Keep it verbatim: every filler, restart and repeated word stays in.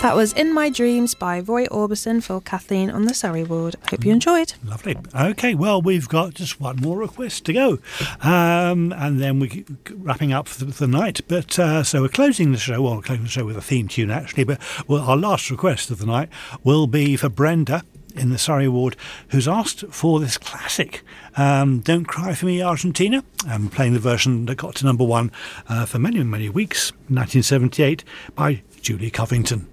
That was In My Dreams by Roy Orbison for Kathleen on the Surrey ward. Hope you enjoyed. Lovely. Okay, well, we've got just one more request to go. Um, and then we're wrapping up for the, for the night. But uh, so we're closing the show, well, we're closing the show with a theme tune, actually. But well, our last request of the night will be for Brenda in the Surrey ward, who's asked for this classic, um, Don't Cry For Me, Argentina. I'm playing the version that got to number one uh, for many, many weeks, nineteen seventy-eight, by Julie Covington.